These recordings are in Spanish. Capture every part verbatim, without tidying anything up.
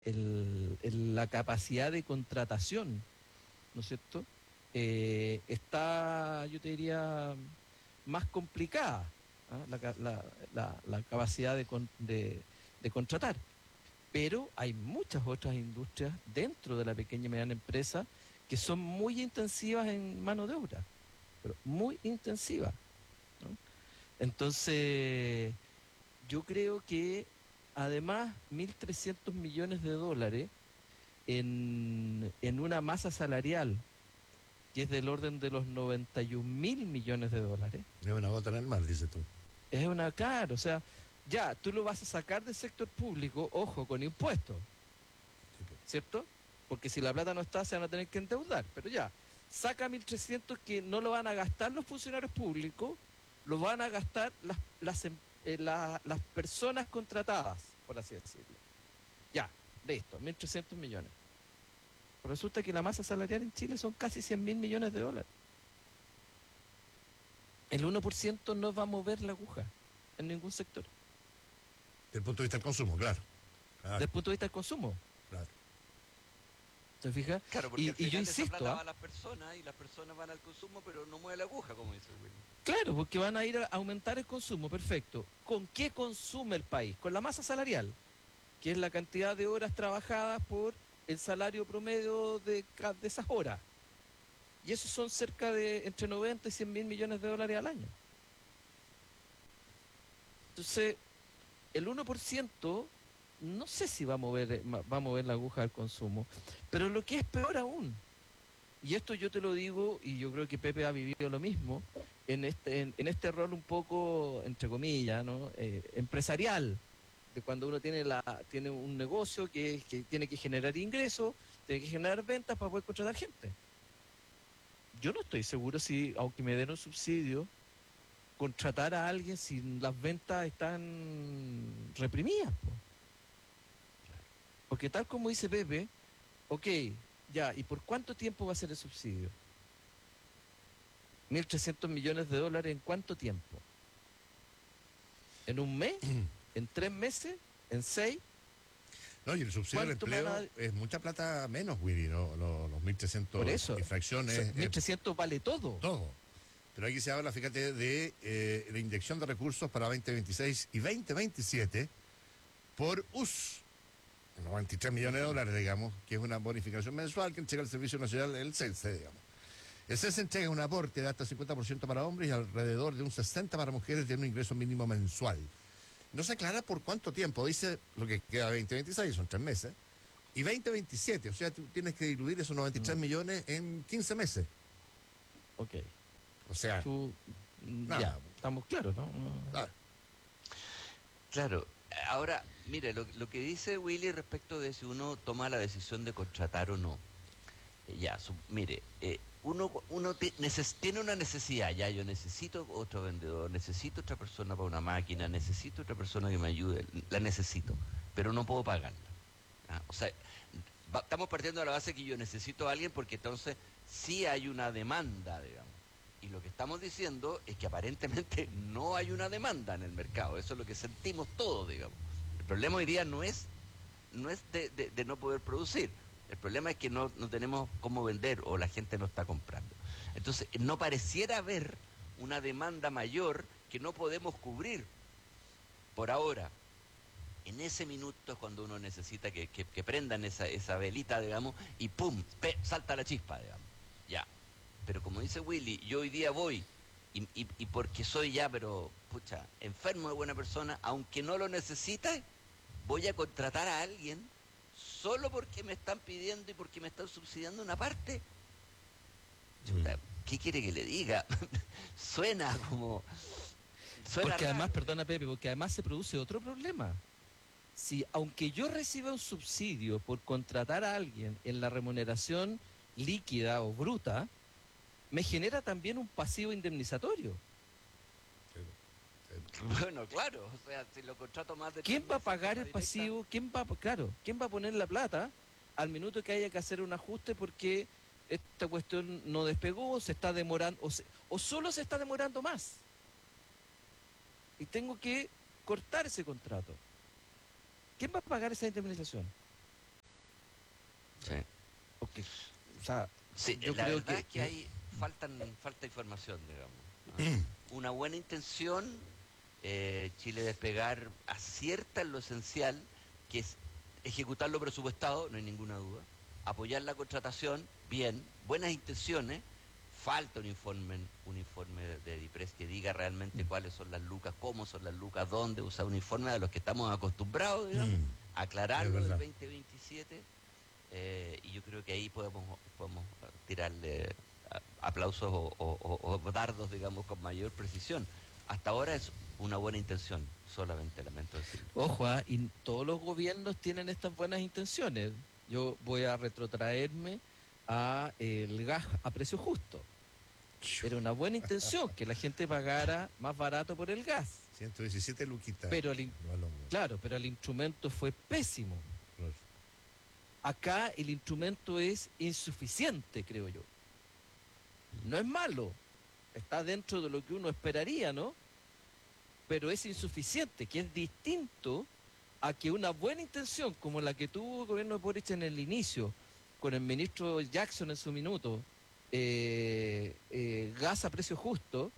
el- el- la capacidad de contratación, ¿no es cierto? Eh, está, yo te diría, más complicada, ¿ah? la, ca- la- la- la capacidad de, con- de- de contratar. Pero hay muchas otras industrias dentro de la pequeña y mediana empresa que son muy intensivas en mano de obra, pero muy intensivas, ¿no? Entonces, yo creo que además mil trescientos millones de dólares en, en una masa salarial que es del orden de los noventa y un mil millones de dólares, Es una gota en el mar, dices tú. es una cara, o sea, ya, tú lo vas a sacar del sector público, ojo, con impuestos, Sí, po. ¿cierto? Porque si la plata no está, se van a tener que endeudar, pero ya, saca mil trescientos que no lo van a gastar los funcionarios públicos, lo van a gastar las, las, em- eh, la- las personas contratadas, por así decirlo. Ya, listo, mil trescientos millones. Resulta que la masa salarial en Chile son casi cien mil millones de dólares. El uno por ciento no va a mover la aguja en ningún sector, Desde el punto de vista del consumo, claro. desde Claro, el punto de vista del consumo. claro. ¿Se fija? Claro, porque Y, al y yo final esa insisto, plata ¿ah? va a las personas y las personas van al consumo, pero no mueve la aguja, como dice el Willy. Claro, porque van a ir a aumentar el consumo, perfecto. ¿Con qué consume el país? Con la masa salarial, que es la cantidad de horas trabajadas por el salario promedio de, ca- de esas horas. Y eso son cerca de entre noventa y cien mil millones de dólares al año. Entonces, el uno por ciento no sé si va a mover, eh, ma- va a mover la aguja del consumo, pero lo que es peor aún, y esto yo te lo digo, y yo creo que Pepe ha vivido lo mismo, en este, en, en este rol un poco, entre comillas, ¿no? Eh, empresarial, de cuando uno tiene, la, tiene un negocio que, que tiene que generar ingresos, tiene que generar ventas para poder contratar gente. Yo no estoy seguro si, aunque me den un subsidio, contratar a alguien si las ventas están reprimidas, po. Porque tal como dice Pepe, ok, ya, ¿y por cuánto tiempo va a ser el subsidio? Mil trescientos millones de dólares, ¿en cuánto tiempo? ¿En un mes? ¿En tres meses? ¿En seis? No, y el subsidio al ¿Cuánto me van a empleo dar? es mucha plata menos, Willy, ¿no? Los, los Por mil trescientos eso, y fracciones, so- es mil trescientos vale todo. todo. Pero aquí se habla, fíjate, de eh, la inyección de recursos para veinte veintiséis y veinte veintisiete por U S, unos veintitrés millones de dólares, digamos, que es una bonificación mensual que entrega el Servicio Nacional, el CENSE, digamos. El CENSE entrega un aporte de hasta cincuenta por ciento para hombres y alrededor de un sesenta por ciento para mujeres de un ingreso mínimo mensual. No se aclara por cuánto tiempo, dice lo que queda veinte veintiséis, son tres meses, y veinte veintisiete, o sea, tú tienes que diluir esos noventa y tres Mm, millones en quince meses. ok. O sea, Tú, mm, nada, ya, estamos claros, ¿no? No, nada. Claro, ahora, mire, lo, lo que dice Willy respecto de si uno toma la decisión de contratar o no. Eh, ya, su- mire, eh, uno, uno ti- neces- tiene una necesidad, ya yo necesito otro vendedor, necesito otra persona para una máquina, necesito otra persona que me ayude, la necesito, pero no puedo pagarla. ¿Ah? O sea, va- estamos partiendo de la base que yo necesito a alguien porque entonces sí hay una demanda, digamos. Y lo que estamos diciendo es que aparentemente no hay una demanda en el mercado, eso es lo que sentimos todos, digamos. El problema hoy día no es no es de, de- de no poder producir. El problema es que no, no tenemos cómo vender o la gente no está comprando. Entonces, no pareciera haber una demanda mayor que no podemos cubrir por ahora. En ese minuto es cuando uno necesita que, que- que prendan esa, esa velita, digamos, y ¡pum! Pe- salta la chispa, digamos. Ya. Pero como dice Willy, yo hoy día voy, y, y- y porque soy ya, pero, pucha, enfermo de buena persona, aunque no lo necesite, voy a contratar a alguien solo porque me están pidiendo y porque me están subsidiando una parte. Chuta, ¿qué quiere que le diga? Suena como... Suena porque además, raro. perdona Pepe, porque además se produce otro problema. Si, aunque yo reciba un subsidio por contratar a alguien en la remuneración líquida o bruta, me genera también un pasivo indemnizatorio. Sí, sí. Bueno, claro, o sea, si lo contrato más de tres ¿Quién va a meses, pagar forma el directa, pasivo? ¿Quién va, a- claro, quién va a poner la plata al minuto que haya que hacer un ajuste porque esta cuestión no despegó, se está demorando, o, se- o solo se está demorando más? Y tengo que cortar ese contrato. ¿Quién va a pagar esa indemnización? Sí. Porque, o sea, Sí, yo la creo verdad que... es que hay faltan falta información, digamos. ¿Ah? Una buena intención, eh, Chile Despegar acierta en lo esencial, que es ejecutar lo presupuestado, no hay ninguna duda, apoyar la contratación, bien, buenas intenciones, falta un informe, un informe de, de DIPRES que diga realmente cuáles son las lucas, cómo son las lucas, dónde, usar un informe de los que estamos acostumbrados, digamos, Mm, es aclararlo del verdad. veinte veintisiete. Eh, y yo creo que ahí podemos, podemos tirarle a- aplausos o, o- o- o dardos, digamos, con mayor precisión. Hasta ahora es una buena intención, solamente lamento decirlo. Ojo, ah, y todos los gobiernos tienen estas buenas intenciones. Yo voy a retrotraerme a el gas a precio justo. Era una buena intención que la gente pagara más barato por el gas. ciento diecisiete luquitas. Pero el, in- no al hombro. claro, pero el instrumento fue pésimo. Claro. Acá el instrumento es insuficiente, creo yo. No es malo, está dentro de lo que uno esperaría, ¿no? Pero es insuficiente, que es distinto a que una buena intención como la que tuvo el gobierno de Boric en el inicio, con el ministro Jackson en su minuto, eh, eh, gas a precio justo,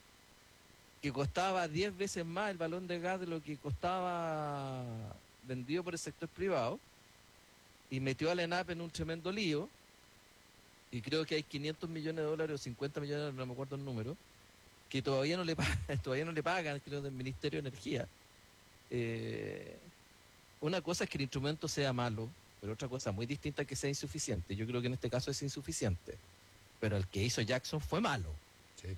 que costaba diez veces más el balón de gas de lo que costaba vendido por el sector privado, y metió a la ENAP en un tremendo lío, y creo que hay quinientos millones de dólares o cincuenta millones de dólares, no me acuerdo el número, que todavía no le pagan, todavía no le pagan, creo, del Ministerio de Energía. Eh, una cosa es que el instrumento sea malo, pero otra cosa muy distinta es que sea insuficiente. Yo creo que en este caso es insuficiente, pero el que hizo Jackson fue malo. Sí.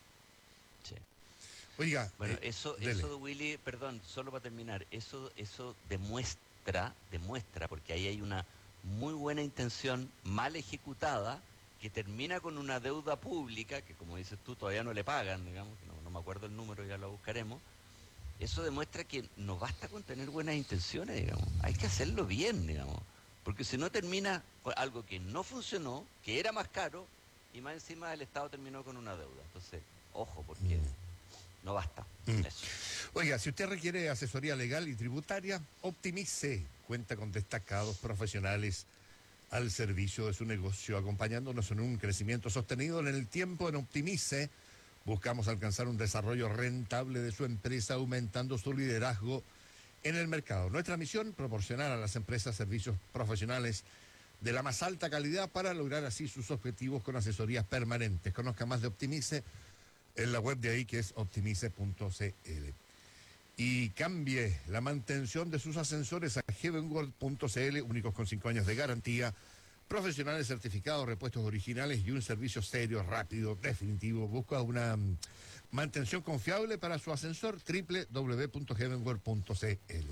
Sí. Oiga, Bueno, eh, eso, dele. eso de Willy, perdón, solo para terminar, eso, eso demuestra, demuestra, porque ahí hay una muy buena intención mal ejecutada que termina con una deuda pública que, como dices tú, todavía no le pagan, digamos, que no, no me acuerdo el número, ya lo buscaremos. Eso demuestra que no basta con tener buenas intenciones, digamos, hay que hacerlo bien, digamos, porque si no termina con algo que no funcionó, que era más caro, y más encima el Estado terminó con una deuda. Entonces, ojo, porque no basta. Mm. Eso. Oiga, si usted requiere asesoría legal y tributaria, Optimice cuenta con destacados profesionales al servicio de su negocio, acompañándonos en un crecimiento sostenido en el tiempo. En Optimice buscamos alcanzar un desarrollo rentable de su empresa, aumentando su liderazgo en el mercado. Nuestra misión, proporcionar a las empresas servicios profesionales de la más alta calidad para lograr así sus objetivos con asesorías permanentes. Conozca más de Optimice en la web de ahí, que es optimice punto c l. Y cambie la mantención de sus ascensores a heavenworld punto c l, únicos con cinco años de garantía, profesionales certificados, repuestos originales y un servicio serio, rápido, definitivo. Busca una mm, mantención confiable para su ascensor, doble u doble u doble u punto heavenworld punto c l.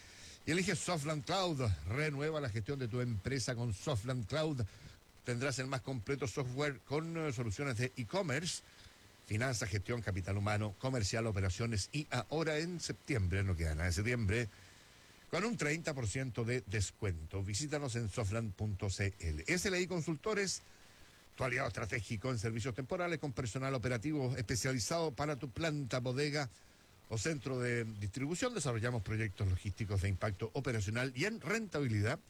Y elige Softland Cloud, renueva la gestión de tu empresa con Softland Cloud. Tendrás el más completo software con uh, soluciones de e-commerce, finanzas, gestión, capital humano, comercial, operaciones, y ahora en septiembre, no queda nada de septiembre, con un treinta por ciento de descuento. Visítanos en softland punto c l. S L I Consultores, tu aliado estratégico en servicios temporales con personal operativo especializado para tu planta, bodega o centro de distribución. Desarrollamos proyectos logísticos de impacto operacional y en rentabilidad.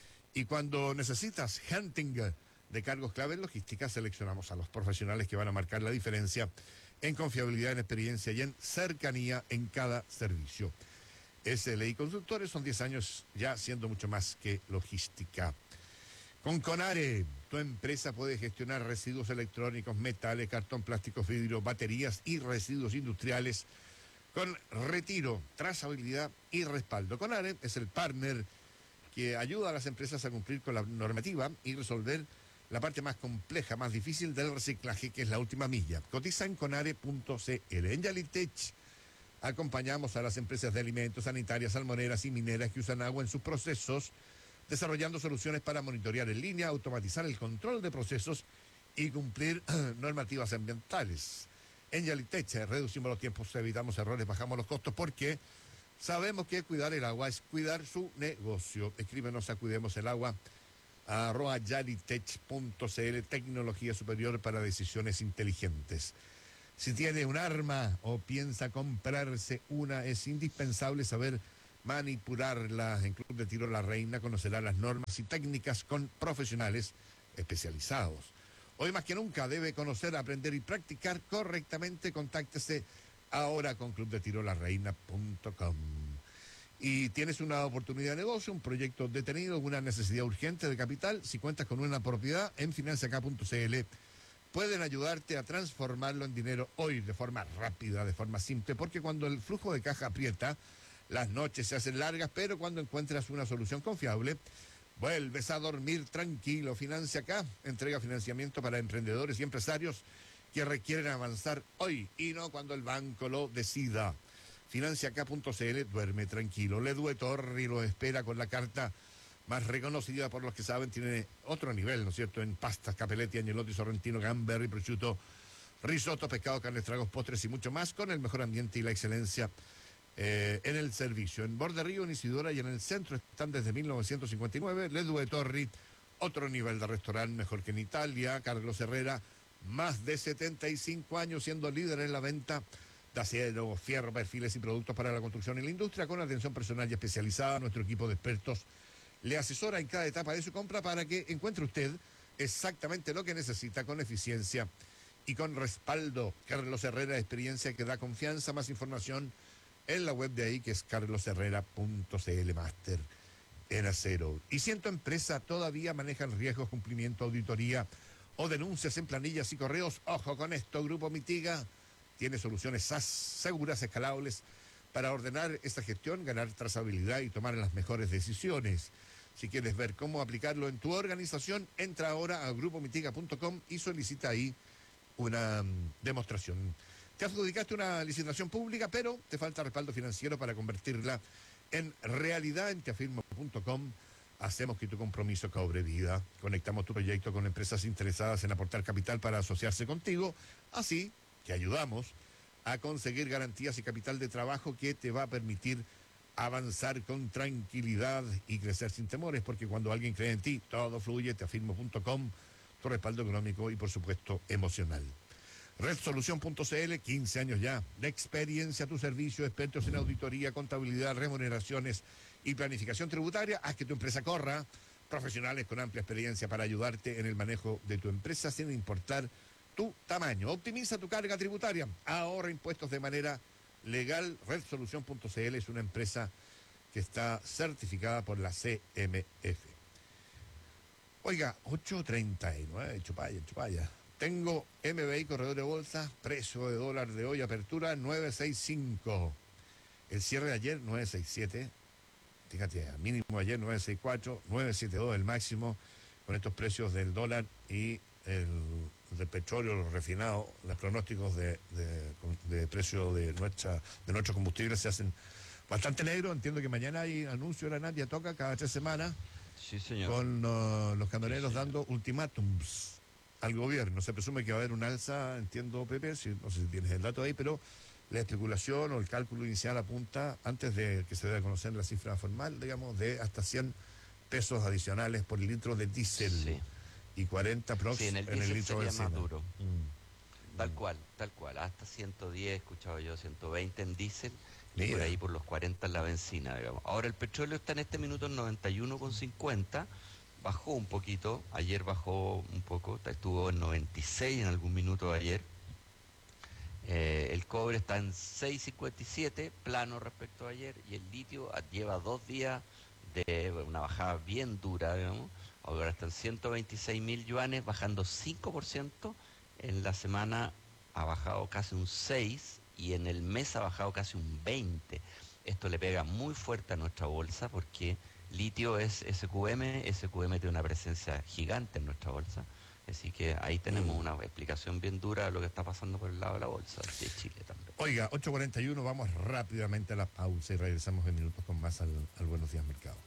Y cuando necesitas hunting de cargos clave en logística, seleccionamos a los profesionales que van a marcar la diferencia en confiabilidad, en experiencia y en cercanía en cada servicio. S L I Consultores son diez años ya siendo mucho más que logística. Con Conare, tu empresa puede gestionar residuos electrónicos, metales, cartón, plásticos, vidrio, baterías y residuos industriales con retiro, trazabilidad y respaldo. Conare es el partner que ayuda a las empresas a cumplir con la normativa y resolver la parte más compleja, más difícil del reciclaje, que es la última milla. Cotiza en conare punto c l. En Yalitech acompañamos a las empresas de alimentos, sanitarias, salmoneras y mineras que usan agua en sus procesos, desarrollando soluciones para monitorear en línea, automatizar el control de procesos y cumplir normativas ambientales. En Yalitech reducimos los tiempos, evitamos errores, bajamos los costos, porque sabemos que cuidar el agua es cuidar su negocio. Escríbenos a Cuidemos el Agua, a arroba yalitech punto c l, tecnología superior para decisiones inteligentes. Si tiene un arma o piensa comprarse una, es indispensable saber manipularlas. En Club de Tiro La Reina conocerá las normas y técnicas con profesionales especializados. Hoy más que nunca debe conocer, aprender y practicar correctamente. Contáctese ahora con club de tiro la reina punto com. Y tienes una oportunidad de negocio, un proyecto detenido, una necesidad urgente de capital. Si cuentas con una propiedad, en financiacá punto cl pueden ayudarte a transformarlo en dinero hoy de forma rápida, de forma simple, porque cuando el flujo de caja aprieta, las noches se hacen largas, pero cuando encuentras una solución confiable, vuelves a dormir tranquilo. FinanciaCá entrega financiamiento para emprendedores y empresarios que requieren avanzar hoy y no cuando el banco lo decida. financiacá punto cl, duerme tranquilo. Ledue Torri lo espera con la carta más reconocida por los que saben, tiene otro nivel, ¿no es cierto?, en pastas, capelletti, agnolotti, sorrentino, gamberry, prosciutto, risotto, pescado, carnes, tragos, postres y mucho más, con el mejor ambiente y la excelencia Eh, en el servicio. En Borde Río, en Isidora y en el centro están desde mil novecientos cincuenta y nueve. Ledue Torri, otro nivel de restaurante, mejor que en Italia. Carlos Herrera, más de setenta y cinco años siendo líder en la venta de acero, fierro, perfiles y productos para la construcción y la industria, con atención personal y especializada. Nuestro equipo de expertos le asesora en cada etapa de su compra para que encuentre usted exactamente lo que necesita, con eficiencia y con respaldo. Carlos Herrera, experiencia que da confianza. Más información en la web de ahí, que es carlos herrera punto cl. Máster en acero. Y si en tu empresa todavía manejan riesgos, cumplimiento, auditoría o denuncias en planillas y correos, ojo con esto. Grupo Mitiga tiene soluciones S A S seguras, escalables, para ordenar esta gestión, ganar trazabilidad y tomar las mejores decisiones. Si quieres ver cómo aplicarlo en tu organización, entra ahora a grupo mitiga punto com y solicita ahí una um, demostración. Te adjudicaste una licitación pública, pero te falta respaldo financiero para convertirla en realidad. En teafirmo punto com hacemos que tu compromiso cobre vida. Conectamos tu proyecto con empresas interesadas en aportar capital para asociarse contigo. Así que ayudamos a conseguir garantías y capital de trabajo que te va a permitir avanzar con tranquilidad y crecer sin temores, porque cuando alguien cree en ti, todo fluye. teafirmo punto com, tu respaldo económico y, por supuesto, emocional. red solución punto cl, quince años ya de experiencia a tu servicio, expertos en auditoría, contabilidad, remuneraciones y planificación tributaria. Haz que tu empresa corra. Profesionales con amplia experiencia para ayudarte en el manejo de tu empresa sin importar tu tamaño. Optimiza tu carga tributaria, ahorra impuestos de manera legal. red solución punto cl es una empresa que está certificada por la C M F. Oiga, ocho treinta y nueve, chupaya, chupaya. Tengo M B I Corredor de Bolsa, precio de dólar de hoy, apertura nueve sesenta y cinco. El cierre de ayer nueve sesenta y siete. Fíjate, mínimo ayer nueve sesenta y cuatro, nueve setenta y dos el máximo, con estos precios del dólar y el del petróleo, los refinados. Los pronósticos de, de, de precio de nuestra de nuestros combustibles se hacen bastante negros. Entiendo que mañana hay anuncio de la Nadia toca cada tres semanas. Sí, señor. Con uh, los camioneros Sí, dando ultimátums al gobierno. Se presume que va a haber un alza, entiendo, Pepe, si, no sé si tienes el dato ahí, pero la especulación o el cálculo inicial apunta, antes de que se dé a conocer la cifra formal, digamos, de hasta cien pesos adicionales por litro de diésel. Sí. Y cuarenta prox Sí, en el en el diésel litro de sería más benzina. duro. Mm. Tal Mm. cual, tal cual. Hasta ciento diez, he escuchado yo, ciento veinte en diésel y Mira. por ahí por los cuarenta en la benzina, digamos. Ahora el petróleo está en este minuto en noventa y uno con cincuenta. Bajó un poquito, ayer bajó un poco, estuvo en noventa y seis en algún minuto de ayer. Eh, el cobre está en seis cincuenta y siete, plano respecto a ayer, y el litio lleva dos días de una bajada bien dura, digamos. Ahora están ciento veintiséis mil yuanes, bajando cinco por ciento. En la semana ha bajado casi un seis por ciento y en el mes ha bajado casi un veinte por ciento. Esto le pega muy fuerte a nuestra bolsa porque litio es S Q M, S Q M tiene una presencia gigante en nuestra bolsa. Así que ahí tenemos Mm. una explicación bien dura de lo que está pasando por el lado de la bolsa de Chile también. Oiga, ocho cuarenta y uno, vamos rápidamente a la pausa y regresamos en minutos con más al, al Buenos Días Mercado.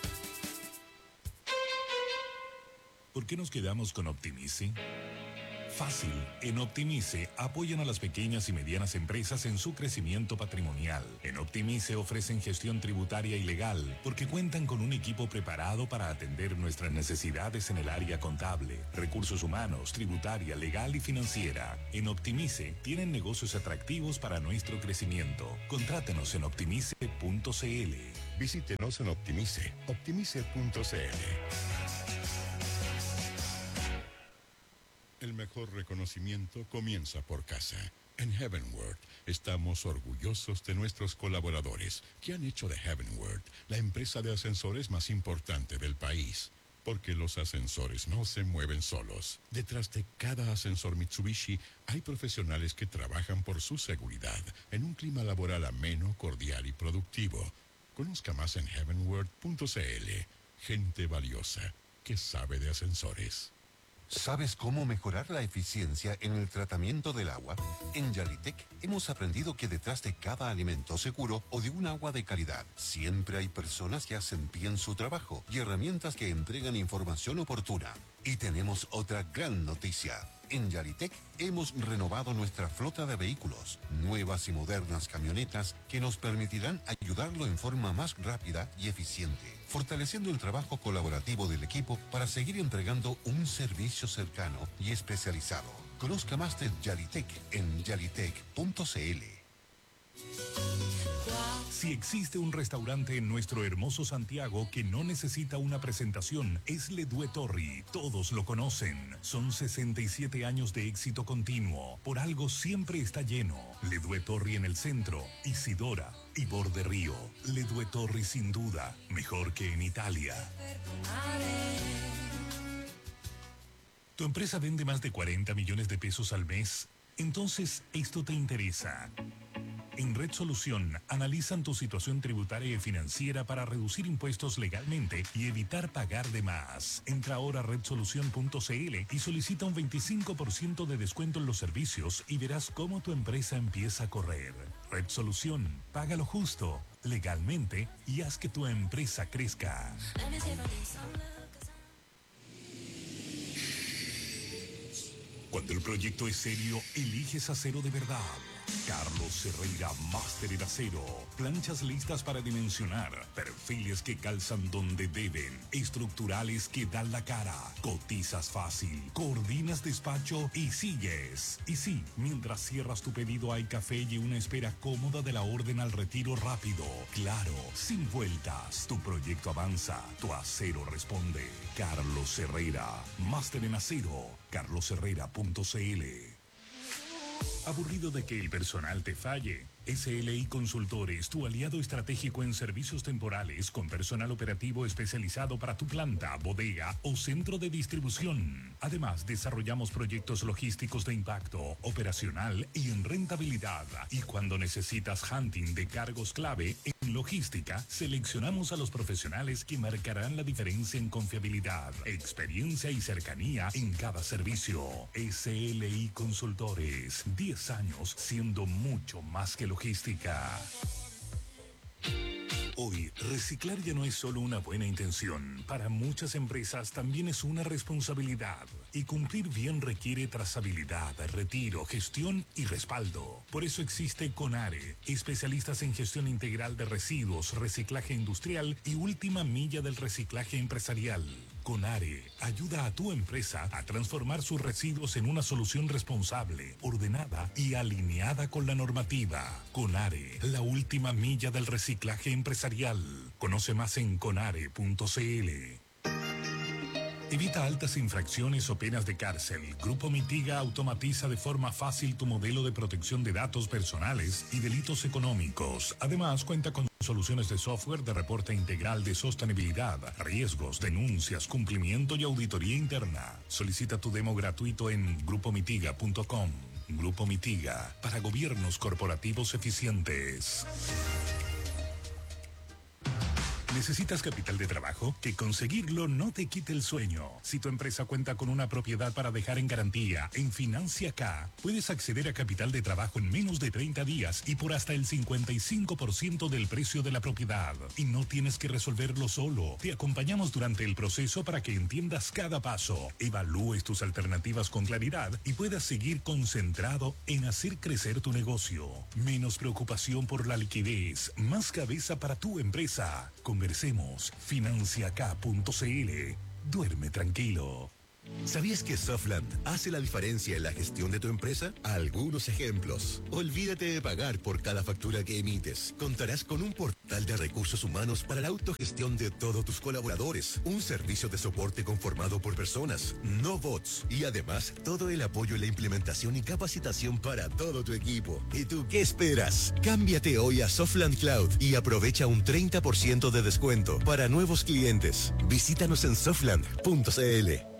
¿Por qué nos quedamos con Optimici? Fácil. En Optimice apoyan a las pequeñas y medianas empresas en su crecimiento patrimonial. En Optimice ofrecen gestión tributaria y legal porque cuentan con un equipo preparado para atender nuestras necesidades en el área contable, recursos humanos, tributaria, legal y financiera. En Optimice tienen negocios atractivos para nuestro crecimiento. Contrátenos en optimice punto c l. Visítenos en Optimice, optimice punto c l. El mejor reconocimiento comienza por casa. En Heavenward estamos orgullosos de nuestros colaboradores que han hecho de Heavenward la empresa de ascensores más importante del país. Porque los ascensores no se mueven solos. Detrás de cada ascensor Mitsubishi hay profesionales que trabajan por su seguridad en un clima laboral ameno, cordial y productivo. Conozca más en heavenward punto c l. Gente valiosa que sabe de ascensores. ¿Sabes cómo mejorar la eficiencia en el tratamiento del agua? En Yalitec hemos aprendido que detrás de cada alimento seguro o de un agua de calidad, siempre hay personas que hacen bien su trabajo y herramientas que entregan información oportuna. Y tenemos otra gran noticia. En Yalitec hemos renovado nuestra flota de vehículos, nuevas y modernas camionetas que nos permitirán ayudarlo en forma más rápida y eficiente, fortaleciendo el trabajo colaborativo del equipo para seguir entregando un servicio cercano y especializado. Conozca más de Yalitec en yalitec punto c l. Si existe un restaurante en nuestro hermoso Santiago que no necesita una presentación, es Le Due Torri. Todos lo conocen. Son sesenta y siete años de éxito continuo. Por algo siempre está lleno. Le Due Torri en el centro, Isidora y Borde Río. Le Due Torri sin duda, mejor que en Italia. ¿Tu empresa vende más de cuarenta millones de pesos al mes? Entonces, esto te interesa. En Red Solución analizan tu situación tributaria y financiera para reducir impuestos legalmente y evitar pagar de más. Entra ahora a red solución punto c l y solicita un veinticinco por ciento de descuento en los servicios y verás cómo tu empresa empieza a correr. Red Solución, paga lo justo, legalmente y haz que tu empresa crezca. Cuando el proyecto es serio, eliges acero de verdad. Carlos Herrera, máster en acero. Planchas listas para dimensionar. Perfiles que calzan donde deben. Estructurales que dan la cara. Cotizas fácil. Coordinas despacho y sigues. Y sí, mientras cierras tu pedido hay café y una espera cómoda de la orden al retiro rápido. Claro, sin vueltas. Tu proyecto avanza. Tu acero responde. Carlos Herrera, máster en acero. carlos herrera punto c l. ¿Aburrido de que el personal te falle? S L I Consultores, tu aliado estratégico en servicios temporales con personal operativo especializado para tu planta, bodega o centro de distribución. Además, desarrollamos proyectos logísticos de impacto, operacional y en rentabilidad. Y cuando necesitas hunting de cargos clave en logística, seleccionamos a los profesionales que marcarán la diferencia en confiabilidad, experiencia y cercanía en cada servicio. S L I Consultores, diez años siendo mucho más que logística. Hoy, reciclar ya no es solo una buena intención. Para muchas empresas también es una responsabilidad. Y cumplir bien requiere trazabilidad, retiro, gestión y respaldo. Por eso existe CONARE, especialistas en gestión integral de residuos, reciclaje industrial y última milla del reciclaje empresarial. CONARE ayuda a tu empresa a transformar sus residuos en una solución responsable, ordenada y alineada con la normativa. CONARE, la última milla del reciclaje empresarial. Conoce más en conare punto c l. Evita altas infracciones o penas de cárcel. Grupo Mitiga automatiza de forma fácil tu modelo de protección de datos personales y delitos económicos. Además, cuenta con soluciones de software de reporte integral de sostenibilidad, riesgos, denuncias, cumplimiento y auditoría interna. Solicita tu demo gratuito en grupo mitiga punto com. Grupo Mitiga, para gobiernos corporativos eficientes. ¿Necesitas capital de trabajo? Que conseguirlo no te quite el sueño. Si tu empresa cuenta con una propiedad para dejar en garantía en Financia K, puedes acceder a capital de trabajo en menos de treinta días y por hasta el cincuenta y cinco por ciento del precio de la propiedad. Y no tienes que resolverlo solo. Te acompañamos durante el proceso para que entiendas cada paso, evalúes tus alternativas con claridad y puedas seguir concentrado en hacer crecer tu negocio. Menos preocupación por la liquidez, más cabeza para tu empresa. Conversemos. financia k punto c l. Duerme tranquilo. ¿Sabías que Softland hace la diferencia en la gestión de tu empresa? Algunos ejemplos. Olvídate de pagar por cada factura que emites. Contarás con un portal de recursos humanos para la autogestión de todos tus colaboradores. Un servicio de soporte conformado por personas, no bots. Y además, todo el apoyo en la implementación y capacitación para todo tu equipo. ¿Y tú qué esperas? Cámbiate hoy a Softland Cloud y aprovecha un treinta por ciento de descuento para nuevos clientes. Visítanos en softland punto c l.